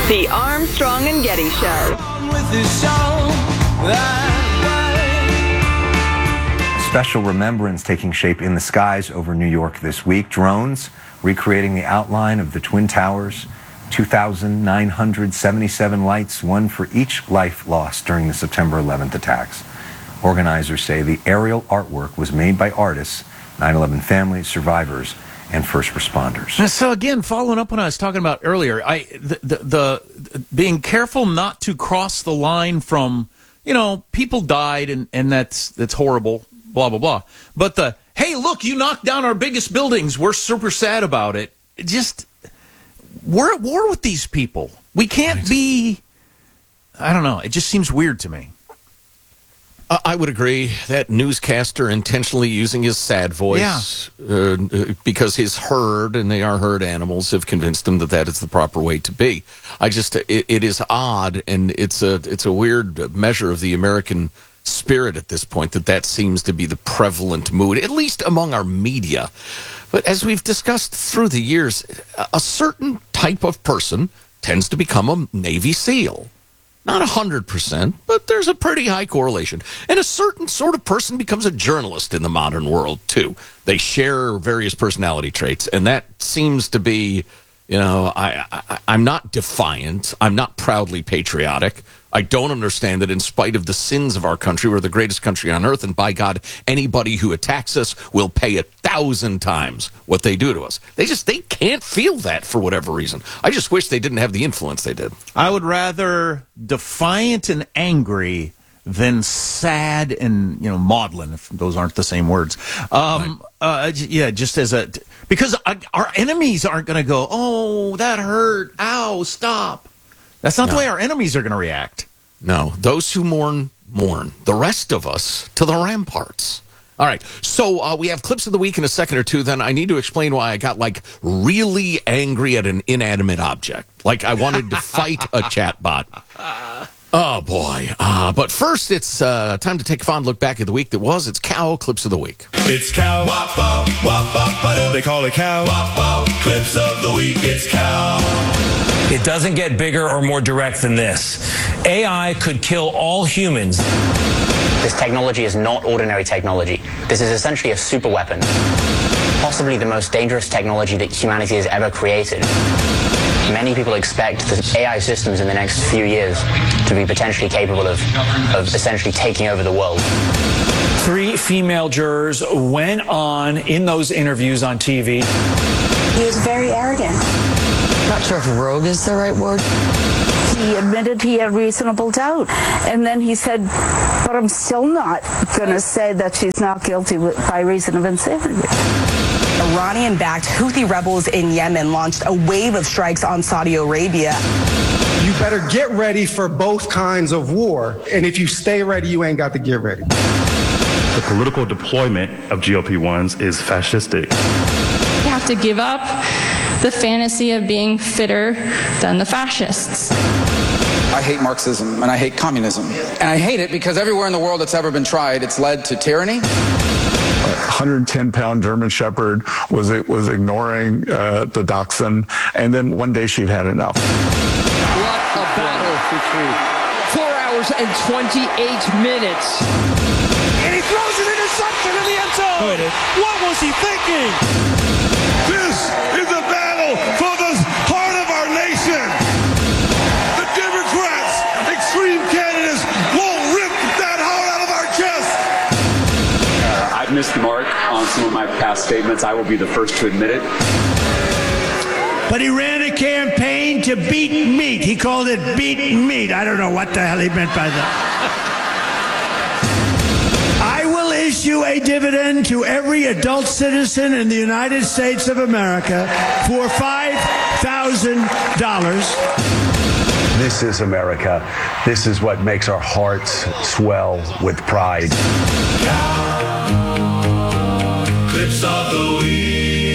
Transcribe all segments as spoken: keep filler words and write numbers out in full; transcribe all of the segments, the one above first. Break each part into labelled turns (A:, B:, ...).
A: The Armstrong and Getty Show.
B: Special remembrance taking shape in the skies over New York this week. Drones recreating the outline of the Twin Towers. two thousand nine hundred seventy-seven lights, one for each life lost during the September eleventh attacks. Organizers say the aerial artwork was made by artists, nine eleven families, survivors, and first responders.
C: So again, following up on what I was talking about earlier, I the, the, the being careful not to cross the line from, you know, people died and, and that's that's horrible, blah blah blah. But the hey, look, you knocked down our biggest buildings, we're super sad about it. It just we're at war with these people. We can't be. I don't know. It just seems weird to me.
D: Uh, I would agree. That newscaster intentionally using his sad voice
C: yeah.
D: uh, because his herd, and they are herd animals, have convinced him that that is the proper way to be. I just, it, it is odd, and it's a, it's a weird measure of the American spirit at this point that that seems to be the prevalent mood, at least among our media. But as we've discussed through the years, a certain type of person tends to become a Navy SEAL. Not one hundred percent, but there's a pretty high correlation. And a certain sort of person becomes a journalist in the modern world, too. They share various personality traits, and that seems to be, you know, I, I, I'm not defiant. I'm not proudly patriotic. I don't understand that in spite of the sins of our country, we're the greatest country on earth, and by God, anybody who attacks us will pay a thousand times what they do to us. They just, they can't feel that for whatever reason. I just wish they didn't have the influence they did.
C: I would rather defiant and angry than sad and, you know, maudlin, if those aren't the same words. Um, right. uh, yeah, just as a, because our enemies aren't going to go, oh, that hurt, ow, stop. That's not no. the way our enemies are going to react.
D: No. Those who mourn, mourn. The rest of us to the ramparts. All right. So uh, we have clips of the week in a second or two. Then I need to explain why I got, like, really angry at an inanimate object. Like I wanted to fight a chatbot. Oh, boy. Uh, but first, it's uh, time to take a fond look back at the week that was. It's Cow Clips of the Week.
E: It's Cow. Wop, wop, wop, wop, wop. They call it Cow. Wop, wop. Clips of the Week. It's Cow.
F: It doesn't get bigger or more direct than this. A I could kill all humans.
G: This technology is not ordinary technology. This is essentially a super weapon. Possibly the most dangerous technology that humanity has ever created. Many people expect the A I systems in the next few years to be potentially capable of, of essentially taking over the world.
H: Three female jurors went on in those interviews on T V.
I: He was very arrogant.
J: Not sure if rogue is the right word.
I: He admitted he had reasonable doubt. And then he said, but I'm still not going to say that she's not guilty by reason of insanity.
K: Iranian-backed Houthi rebels in Yemen launched a wave of strikes on Saudi Arabia.
L: You better get ready for both kinds of war. And if you stay ready, you ain't got to get ready.
M: The political deployment of G L P ones is fascistic.
N: You have to give up the fantasy of being fitter than the fascists.
O: I hate Marxism and I hate communism. And I hate it because everywhere in the world it's ever been tried, it's led to tyranny.
P: one hundred ten pound German Shepherd was was ignoring uh, the dachshund, and then one day she'd had enough.
Q: What a battle. Four hours and twenty-eight minutes.
R: And he throws an interception in the end zone. What was he thinking?
E: This is a battle for the heart of our nation. The Democrats, extreme candidates, won't rip that heart out of our chest.
S: Uh, I've missed the mark on some of my past statements. I will be the first to admit it.
R: But he ran a campaign to beat meat. He called it beat meat. I don't know what the hell he meant by that. I will issue a dividend to every adult citizen in the United States of America for five thousand dollars.
T: This is America. This is what makes our hearts swell with pride.
E: Clips of the Week.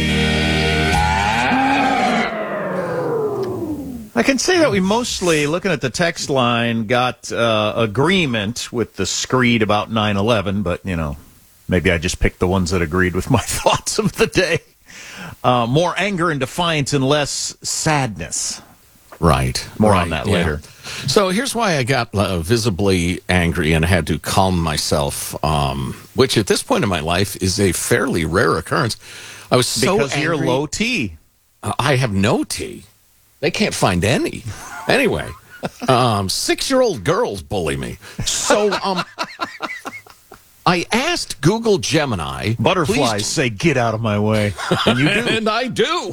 C: I can say that we mostly, looking at the text line, got uh, agreement with the screed about nine eleven, but, you know, maybe I just picked the ones that agreed with my thoughts of the day. Uh, more anger and defiance and less sadness.
D: Right.
C: More
D: right,
C: on that
D: yeah.
C: later.
D: So here's why I got uh, visibly angry and had to calm myself, um, which at this point in my life is a fairly rare occurrence. I was so
C: Because
D: angry.
C: you're low T.
D: Uh, I have no T. They can't find any. Anyway, um, six-year-old girls bully me. So um, I asked Google Gemini.
C: Butterflies
D: please-
C: say, get out of my way. And you do.
D: and I do.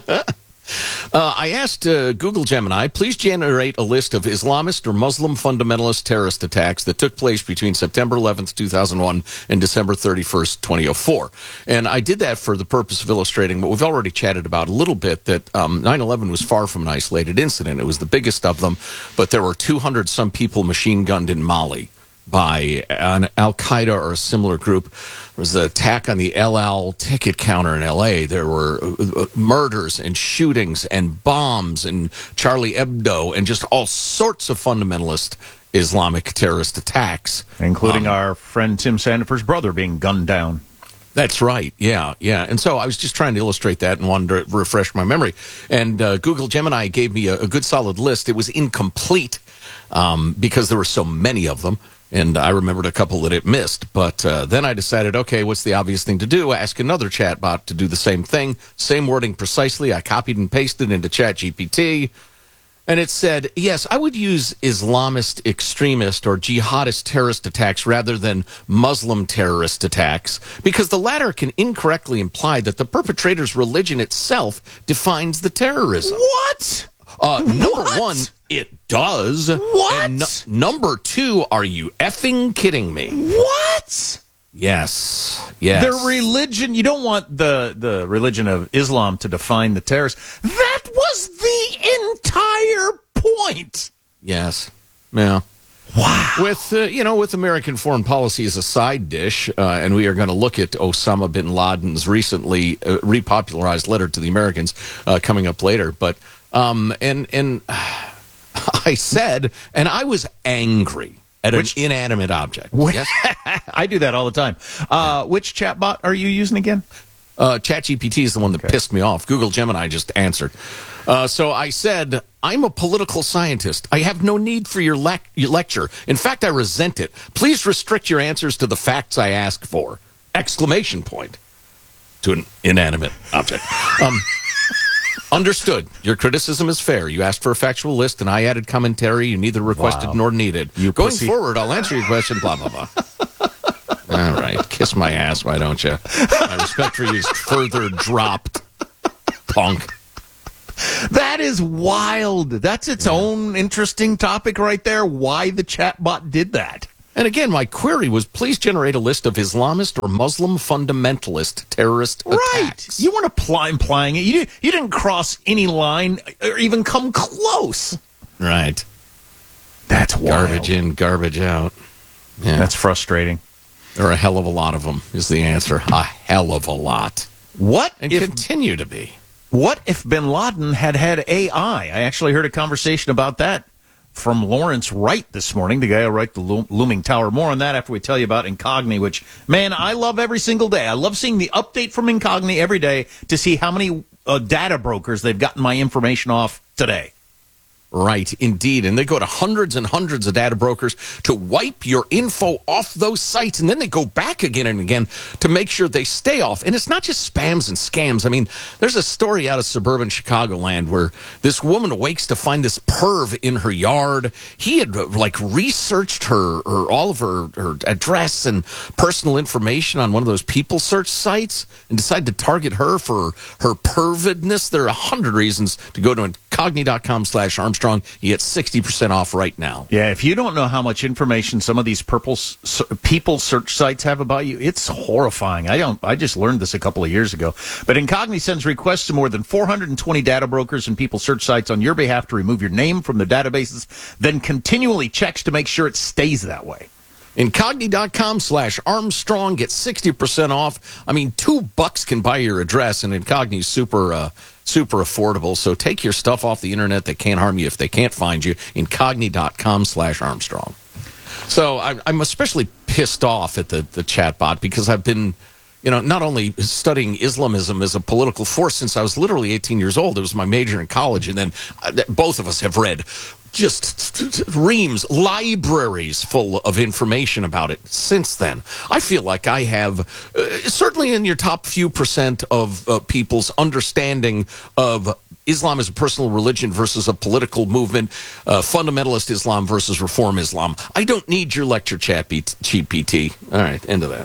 D: Uh, I asked uh, Google Gemini, please generate a list of Islamist or Muslim fundamentalist terrorist attacks that took place between September eleventh, two thousand one and December thirty-first, two thousand four. And I did that for the purpose of illustrating what we've already chatted about a little bit, that um, nine eleven was far from an isolated incident. It was the biggest of them, but there were two hundred some people machine gunned in Mali by an Al-Qaeda or a similar group. There was an attack on the El Al ticket counter in L A. There were uh, murders and shootings and bombs and Charlie Hebdo and just all sorts of fundamentalist Islamic terrorist attacks.
C: Including
D: Um,
C: our friend Tim Sandifer's brother being gunned down.
D: That's right. Yeah, yeah. And so I was just trying to illustrate that and wanted to refresh my memory. And uh, Google Gemini gave me a, a good solid list. It was incomplete um, because there were so many of them. And I remembered a couple that it missed. But uh, then I decided, okay, what's the obvious thing to do? Ask another chatbot to do the same thing. Same wording precisely. I copied and pasted into ChatGPT. And it said, yes, I would use Islamist extremist or jihadist terrorist attacks rather than Muslim terrorist attacks, because the latter can incorrectly imply that the perpetrator's religion itself defines the terrorism.
C: What?
D: Uh, number
C: What?
D: one, it does.
C: What?
D: And nu- number two, are you effing kidding me?
C: What?
D: Yes. Yes.
C: Their religion, you don't want the, the religion of Islam to define the terrorists. That was the entire point.
D: Yes. Yeah.
C: Wow.
D: With, uh, you know, with American foreign policy as a side dish, uh, and we are going to look at Osama bin Laden's recently uh, repopularized letter to the Americans uh, coming up later. But, um, and, and I said, and I was angry at
C: Which-
D: an inanimate object. Yes?
C: I do that all the time. Uh, which chatbot are you using again?
D: Uh, ChatGPT is the one that pissed me off. Google Gemini just answered. Uh, so I said, I'm a political scientist. I have no need for your, lec- your lecture. In fact, I resent it. Please restrict your answers to the facts I ask for. Exclamation point. To an inanimate object. Um, understood. Your criticism is fair. You asked for a factual list, and I added commentary you neither requested
C: Wow.
D: nor needed.
C: You
D: Going
C: pussy.
D: forward, I'll answer your question, blah, blah, blah. All right. Kiss my ass, why don't you? My respect for you is further dropped. Punk.
C: That is wild. That's its own interesting topic right there. Why the chatbot did that.
D: And again, my query was, please generate a list of Islamist or Muslim fundamentalist terrorist attacks.
C: You weren't apply, implying it. You, did, you didn't cross any line or even come close.
D: Right.
C: That's wild.
D: Garbage in, garbage out. Yeah.
C: That's frustrating.
D: There are a hell of a lot of them, is the answer. A hell of a lot.
C: What
D: And
C: if
D: continue to be.
C: What if bin Laden had had A I? I actually heard a conversation about that from Lawrence Wright this morning, the guy who wrote the Lo- Looming Tower. More on that after we tell you about Incogni, which, man, I love every single day. I love seeing the update from Incogni every day to see how many uh, data brokers they've gotten my information off today.
D: Right, indeed. And they go to hundreds and hundreds of data brokers to wipe your info off those sites. And then they go back again and again to make sure they stay off. And it's not just spams and scams. I mean, there's a story out of suburban Chicagoland where this woman wakes to find this perv in her yard. He had, like, researched her, her all of her, her address and personal information on one of those people search sites and decided to target her for her pervidness. There are a hundred reasons to go to incogni.com slash Armstrong. You get sixty percent off right now.
C: Yeah, if you don't know how much information some of these purple s- people search sites have about you, it's horrifying. I don't. I just learned this a couple of years ago. But Incogni sends requests to more than four hundred twenty data brokers and people search sites on your behalf to remove your name from the databases, then continually checks to make sure it stays that way.
D: Incogni.com slash Armstrong gets sixty percent off. I mean, two bucks can buy your address, and Incogni's super, uh, super affordable. So take your stuff off the internet that can't harm you if they can't find you. Incogni.com slash Armstrong. So I'm, I'm especially pissed off at the, the chatbot because I've been you know, not only studying Islamism as a political force since I was literally eighteen years old. It was my major in college. And then uh, both of us have read just reams, libraries full of information about it since then. I feel like I have, uh, certainly in your top few percent of uh, people's understanding of Islam as a personal religion versus a political movement, uh, fundamentalist Islam versus reform Islam. I don't need your lecture, chat G P T. All right, end of that.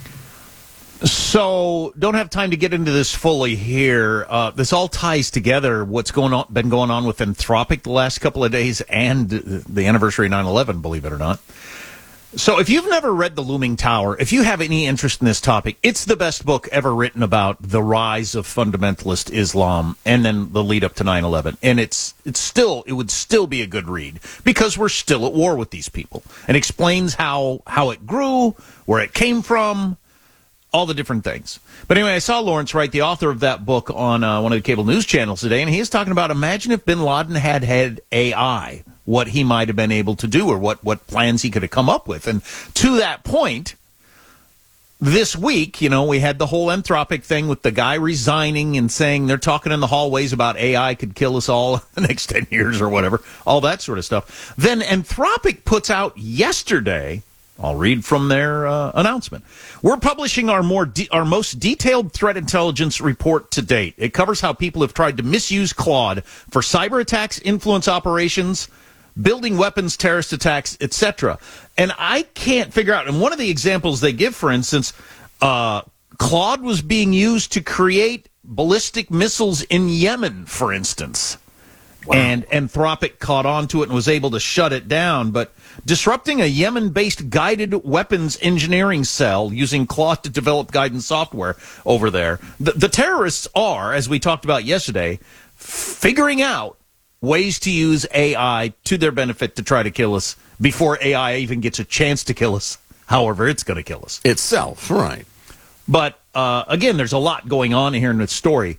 C: So, don't have time to get into this fully here. Uh, this all ties together what's going on, been going on with Anthropic the last couple of days and the anniversary of nine eleven, believe it or not. So, if you've never read The Looming Tower, if you have any interest in this topic, it's the best book ever written about the rise of fundamentalist Islam and then the lead up to nine eleven. And it's it's still it would still be a good read because we're still at war with these people. And explains how how it grew, where it came from, all the different things. But anyway, I saw Lawrence Wright, the author of that book, on uh, one of the cable news channels today, and he is talking about, imagine if bin Laden had had A I, what he might have been able to do or what, what plans he could have come up with. And to that point, this week, you know, we had the whole Anthropic thing with the guy resigning and saying they're talking in the hallways about A I could kill us all the next ten years or whatever, all that sort of stuff. Then Anthropic puts out yesterday, I'll read from their uh, announcement. We're publishing our more de- our most detailed threat intelligence report to date. It covers how people have tried to misuse Claude for cyber attacks, influence operations, building weapons, terrorist attacks, et cetera. And I can't figure out. And one of the examples they give, for instance, uh, Claude was being used to create ballistic missiles in Yemen, for instance. Wow. And Anthropic caught on to it and was able to shut it down. But disrupting a Yemen-based guided weapons engineering cell using Claude to develop guidance software over there. The, the terrorists are, as we talked about yesterday, figuring out ways to use A I to their benefit to try to kill us before A I even gets a chance to kill us, however it's going to kill us.
D: Itself, right.
C: But, uh, again, there's a lot going on here in this story.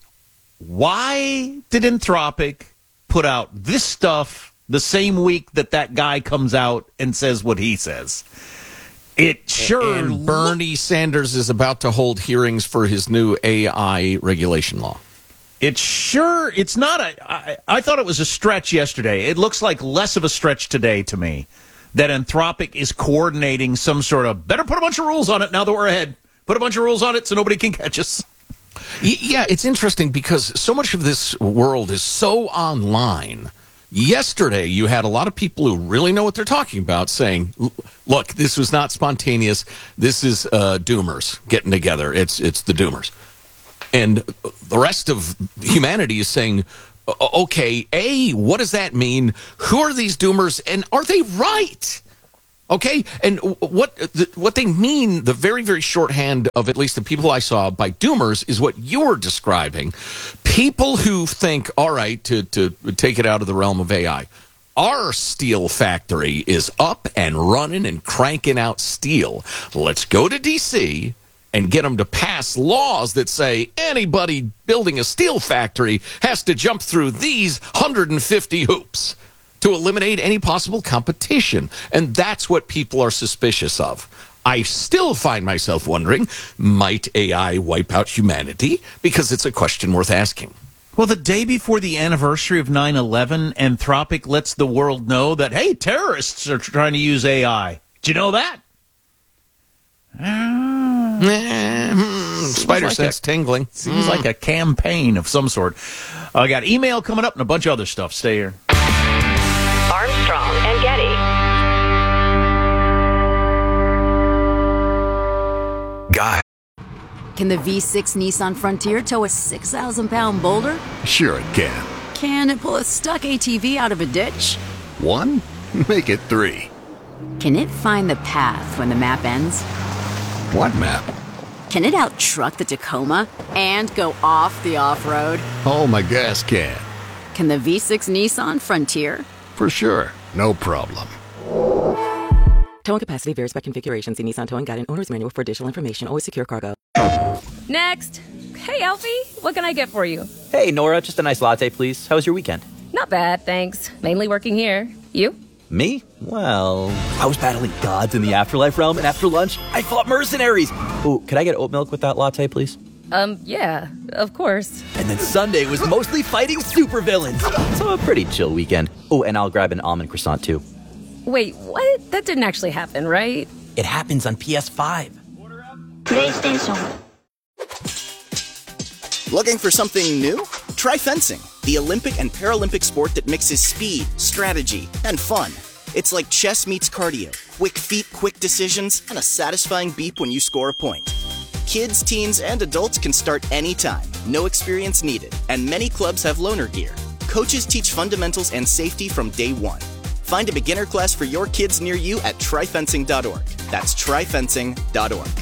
C: Why did Anthropic put out this stuff the same week that that guy comes out and says what he says? It sure...
D: And Bernie lo- Sanders is about to hold hearings for his new A I regulation law.
C: It sure... It's not a... I, I thought it was a stretch yesterday. It looks like less of a stretch today to me that Anthropic is coordinating some sort of... Better put a bunch of rules on it now that we're ahead. Put a bunch of rules on it so nobody can catch us.
D: Yeah, it's interesting because so much of this world is so online. Yesterday, you had a lot of people who really know what they're talking about saying, look, this was not spontaneous. This is uh, doomers getting together. It's it's the doomers. And the rest of humanity is saying, okay, A, what does that mean? Who are these doomers? And are they right? Okay, and what what they mean, the very, very shorthand of at least the people I saw by doomers is what you're describing. People who think, all right, to, to take it out of the realm of A I, our steel factory is up and running and cranking out steel. Let's go to D C and get them to pass laws that say anybody building a steel factory has to jump through these one hundred fifty hoops to eliminate any possible competition. And that's what people are suspicious of. I still find myself wondering, might A I wipe out humanity? Because it's a question worth asking.
C: Well, the day before the anniversary of nine eleven, Anthropic lets the world know that, hey, terrorists are trying to use A I. Did you know that?
D: Uh, mm, spider
C: like
D: sense
C: a,
D: tingling.
C: Seems
D: mm.
C: like a campaign of some sort. I uh, got email coming up and a bunch of other stuff. Stay here.
A: Armstrong and Getty.
U: Guy.
V: Can the V six Nissan Frontier tow a six thousand pound boulder?
U: Sure it can.
V: Can it pull a stuck A T V out of a ditch?
U: One? Make it three.
V: Can it find the path when the map ends?
U: What map?
V: Can it out-truck the Tacoma and go off the off-road?
U: Oh, my gas can.
V: Can the V six Nissan Frontier?
U: For sure. No problem.
W: Towing capacity varies by configuration. See Nissan Towing Guide and Owner's Manual for additional information. Always secure cargo.
X: Next. Hey, Alfie. What can I get for you?
Y: Hey, Nora. Just a nice latte, please. How was your weekend?
X: Not bad, thanks. Mainly working here. You?
Y: Me? Well, I was battling gods in the afterlife realm, and after lunch, I fought mercenaries. Ooh, could I get oat milk with that latte, please?
X: Um, yeah, of course.
Y: And then Sunday was mostly fighting supervillains. So a pretty chill weekend. Oh, and I'll grab an almond croissant, too.
X: Wait, what? That didn't actually happen, right?
Y: It happens on P S five.
B: PlayStation. Looking for something new? Try fencing, the Olympic and Paralympic sport that mixes speed, strategy, and fun. It's like chess meets cardio. Quick feet, quick decisions, and a satisfying beep when you score a point. Kids, teens, and adults can start anytime. No experience needed. And many clubs have loaner gear. Coaches teach fundamentals and safety from day one. Find a beginner class for your kids near you at try fencing dot org. That's try fencing dot org.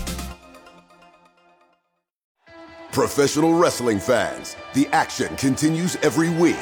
F: Professional wrestling fans, the action continues every week.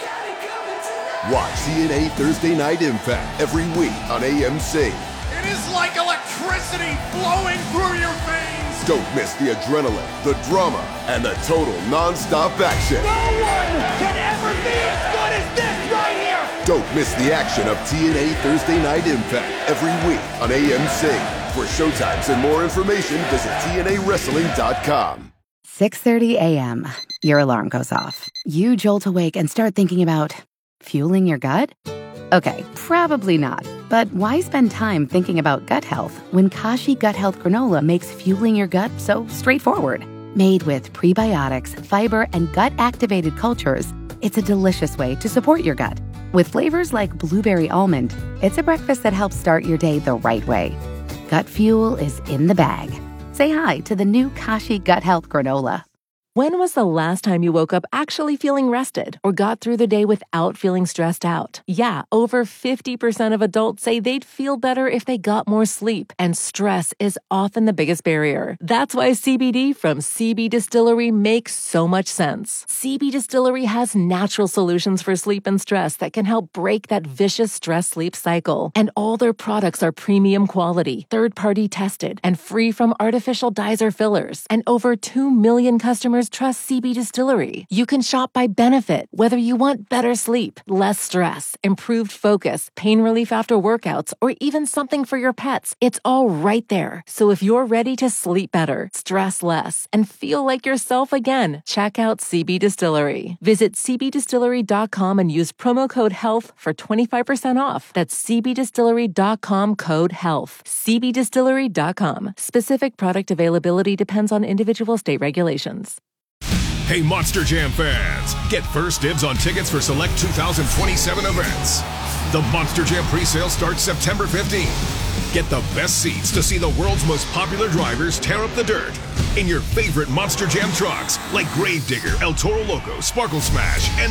F: Watch T N A Thursday Night Impact every week on A M C.
E: It is like electricity flowing through your veins.
F: Don't miss the adrenaline, the drama, and the total non-stop action.
E: No one can ever be as good as this right here.
F: Don't miss the action of T N A Thursday Night Impact every week on A M C. For showtimes and more information, visit T N A wrestling dot com.
G: six thirty a.m. Your alarm goes off. You jolt awake and start thinking about fueling your gut? Okay, probably not. But why spend time thinking about gut health when Kashi Gut Health Granola makes fueling your gut so straightforward? Made with prebiotics, fiber, and gut-activated cultures, it's a delicious way to support your gut. With flavors like blueberry almond, it's a breakfast that helps start your day the right way. Gut fuel is in the bag. Say hi to the new Kashi Gut Health Granola.
H: When was the last time you woke up actually feeling rested or got through the day without feeling stressed out? Yeah, over fifty percent of adults say they'd feel better if they got more sleep, and stress is often the biggest barrier. That's why C B D from C B Distillery makes so much sense. C B Distillery has natural solutions for sleep and stress that can help break that vicious stress-sleep cycle. And all their products are premium quality, third-party tested, and free from artificial dyes or fillers. And over two million customers trust C B Distillery. You can shop by benefit, whether you want better sleep, less stress, improved focus, pain relief after workouts, or even something for your pets. It's all right there. So if you're ready to sleep better, stress less, and feel like yourself again, check out C B Distillery. Visit c b distillery dot com and use promo code HEALTH for twenty-five percent off. That's c b distillery dot com code HEALTH. c b distillery dot com. Specific product availability depends on individual state regulations.
J: Hey, Monster Jam fans, get first dibs on tickets for select two thousand twenty-seven events. The Monster Jam pre-sale starts September fifteenth. Get the best seats to see the world's most popular drivers tear up the dirt in your favorite Monster Jam trucks like Gravedigger, El Toro Loco, Sparkle Smash, and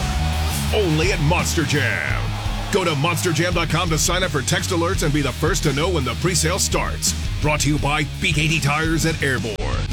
J: more. Only at Monster Jam. Go to monster jam dot com to sign up for text alerts and be the first to know when the pre-sale starts. Brought to you by B K D Tires at Airborne.